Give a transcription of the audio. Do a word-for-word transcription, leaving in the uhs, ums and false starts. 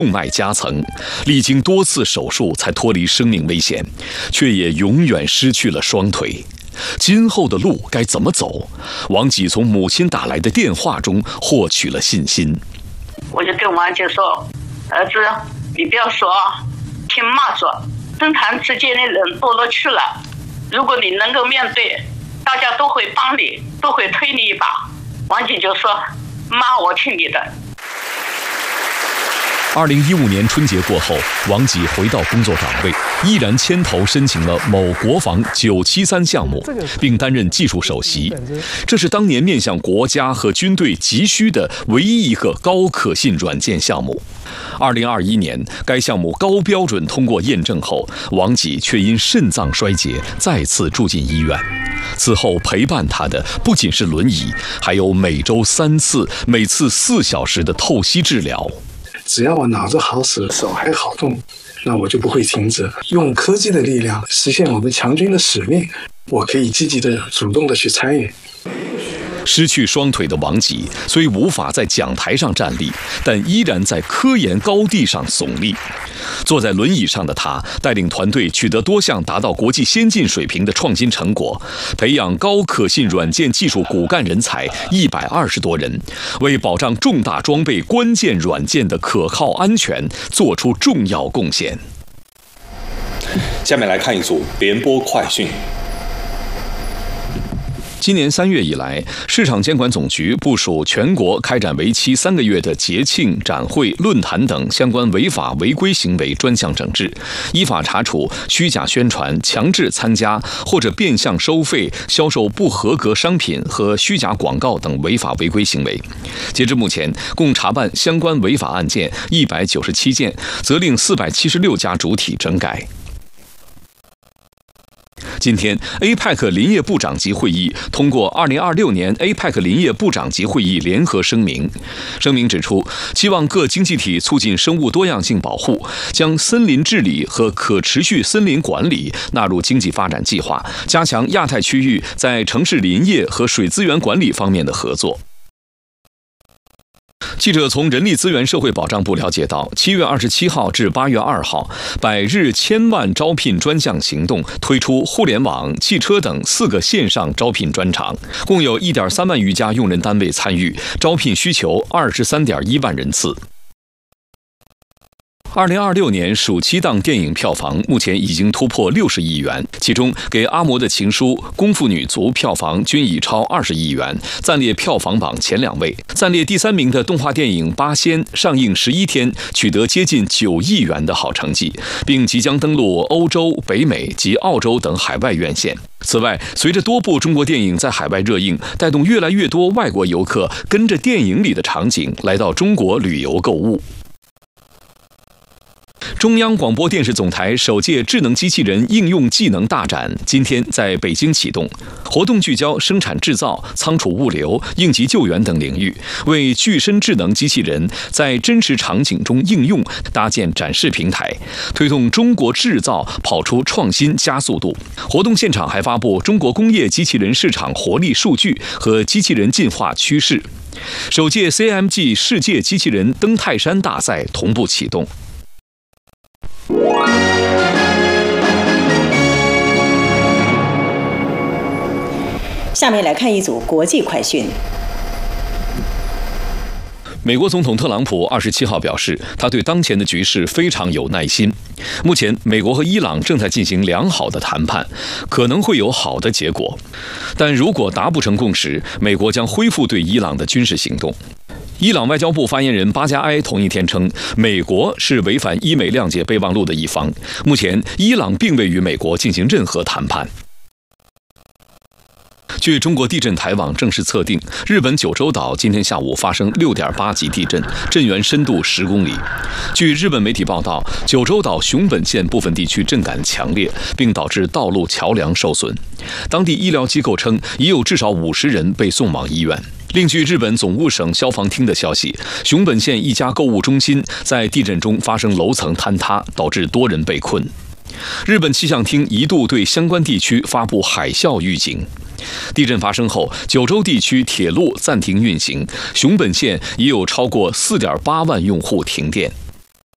动脉夹层，历经多次手术才脱离生命危险，却也永远失去了双腿。今后的路该怎么走？王吉从母亲打来的电话中获取了信心。 我就跟王吉说：“儿子，你不要说，听妈说。政坛之间的人多了去了，如果你能够面对，大家都会帮你，都会推你一把。”王吉就说：“妈，我听你的。” 二零一五年春节过后，王吉回到工作岗位，依然牵头申请了某国防九七三项目，并担任技术首席。这是当年面向国家和军队急需的唯一一个高可信软件项目。二零二一年，该项目高标准通过验证后，王吉却因肾脏衰竭再次住进医院。此后陪伴他的不仅是轮椅，还有每周三次、每次四小时的透析治疗。 只要我脑子好使，手还好动，那我就不会停止。用科技的力量实现我们强军的使命，我可以积极的、主动的去参与。 失去双腿的王吉虽无法在讲台上站立，但依然在科研高地上耸立。坐在轮椅上的他，带领团队取得多项达到国际先进水平的创新成果，培养高可信软件技术骨干人才一百二十多人，为保障重大装备关键软件的可靠安全做出重要贡献。 下面来看一组联播快讯。 今年三月以来，市场监管总局部署全国开展为期三个月的节庆、展会、论坛等相关违法违规行为专项整治，依法查处虚假宣传、强制参加或者变相收费、销售不合格商品和虚假广告等违法违规行为。截至目前，共查办相关违法案件一百九十七件，责令四百七十六家主体整改。今天 ，A P E C 林业部长级会议通过二零二六年 A P E C 林业部长级会议联合声明。声明指出，期望各经济体促进生物多样性保护，将森林治理和可持续森林管理纳入经济发展计划，加强亚太区域在城市林业和水资源管理方面的合作。记者从人力资源社会保障部了解到，七月二十七号至八月二号，百日千万招聘专项行动推出互联网、汽车等四个线上招聘专场，共有一点三万余家用人单位参与，招聘需求二十三点一万人次。二零二六年暑期档电影票房目前已经突破六十亿元，其中给阿嬷的情书、功夫女足票房均已超二十亿元，暂列票房榜前两位。暂列第三名的动画电影《八仙》上映十一天，取得接近九亿元的好成绩，并即将登陆欧洲、北美及澳洲等海外院线。此外，随着多部中国电影在海外热映，带动越来越多外国游客跟着电影里的场景来到中国旅游购物。中央广播电视总台首届智能机器人应用技能大展今天在北京启动，活动聚焦生产制造、仓储物流、应急救援等领域，为具身智能机器人在真实场景中应用搭建展示平台，推动中国制造跑出创新加速度。活动现场还发布中国工业机器人市场活力数据和机器人进化趋势。首届 C M G 世界机器人登泰山大赛同步启动。 下面来看一组国际快讯。 美国总统特朗普二十七号表示，他对当前的局势非常有耐心。目前，美国和伊朗正在进行良好的谈判，可能会有好的结果。但如果达不成共识，美国将恢复对伊朗的军事行动。伊朗外交部发言人巴加埃同一天称，美国是违反伊美谅解备忘录的一方。目前，伊朗并未与美国进行任何谈判。据中国地震台网正式测定，日本九州岛今天下午发生 六点八级地震，震源深度十公里。据日本媒体报道，九州岛熊本县部分地区震感强烈，并导致道路桥梁受损。当地医疗机构称，已有至少五十人被送往医院。另据日本总务省消防厅的消息，熊本县一家购物中心在地震中发生楼层坍塌，导致多人被困。日本气象厅一度对相关地区发布海啸预警。地震发生后，九州地区铁路暂停运行，熊本县已有超过 四点八万用户停电。